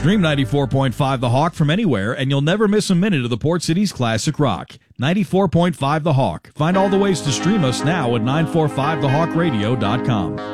Stream 94.5 The Hawk from anywhere, and you'll never miss a minute of the Port City's classic rock. 94.5 The Hawk. Find all the ways to stream us now at 945thehawkradio.com.